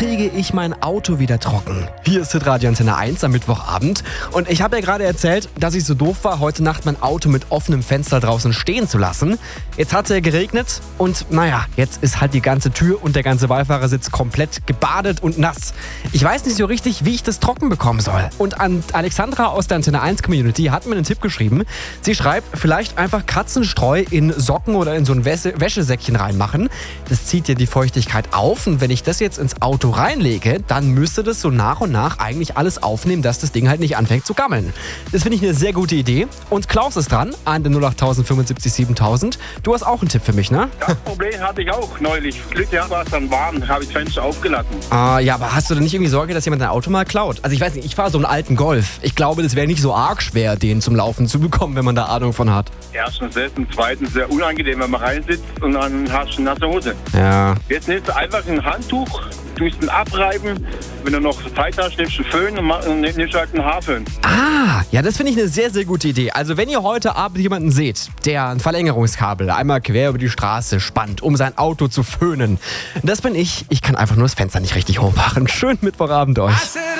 kriege ich mein Auto wieder trocken? Hier ist Hitradio Antenne 1 am Mittwochabend. Und ich habe ja gerade erzählt, dass ich so doof war, heute Nacht mein Auto mit offenem Fenster draußen stehen zu lassen. Jetzt hat es geregnet und jetzt ist halt die ganze Tür und der ganze Beifahrersitz komplett gebadet und nass. Ich weiß nicht so richtig, wie ich das trocken bekommen soll. Und an Alexandra aus der Antenne 1 Community hat mir einen Tipp geschrieben. Sie schreibt, vielleicht einfach Katzenstreu in Socken oder in so ein Wäschesäckchen reinmachen. Das zieht ja die Feuchtigkeit auf und wenn ich das jetzt ins Auto reinlege, dann müsste das so nach und nach eigentlich alles aufnehmen, dass das Ding halt nicht anfängt zu gammeln. Das finde ich eine sehr gute Idee. Und Klaus ist dran an der 08000 75 7000. Du hast auch einen Tipp für mich, ne? Das Problem hatte ich auch neulich. Glück gehabt, war es dann warm, habe ich das Fenster aufgelassen. Ja, aber hast du denn nicht irgendwie Sorge, dass jemand dein Auto mal klaut? Also ich weiß nicht, ich fahre so einen alten Golf. Ich glaube, das wäre nicht so arg schwer, den zum Laufen zu bekommen, wenn man da Ahnung von hat. Erstens das und zweitens sehr unangenehm, wenn man reinsitzt und dann hast du eine nasse Hose. Ja. Jetzt nimmst du einfach ein Handtuch, tust ihn abreiben. Wenn du noch Zeit hast, nimmst du Föhn und nimmst halt einen Haarföhn. Ja, das finde ich eine sehr, sehr gute Idee. Also wenn ihr heute Abend jemanden seht, der ein Verlängerungskabel einmal quer über die Straße spannt, um sein Auto zu föhnen, das bin ich. Ich kann einfach nur das Fenster nicht richtig hochmachen. Schönen Mittwochabend euch.